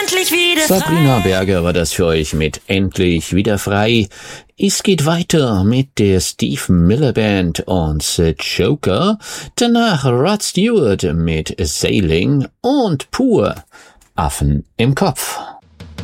endlich wieder Sabrina frei. Berger war das für euch mit Endlich wieder frei. Es geht weiter mit der Steve Miller Band und The Joker. Danach Rod Stewart mit Sailing und Pur Affen im Kopf.